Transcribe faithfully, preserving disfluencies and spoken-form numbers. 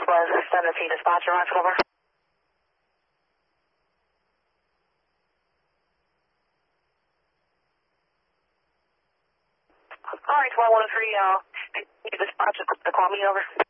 was seven C dispatcher, watch over. All right, twelve one three, uh, dispatcher, call me over.